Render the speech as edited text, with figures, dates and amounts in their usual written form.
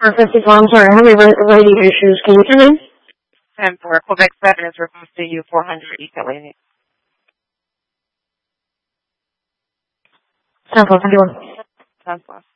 454, I'm sorry, I'm having radio issues. Can you hear me? 10-4, Quebec 7 is requesting you 400 East 10-4, 51. 10-4.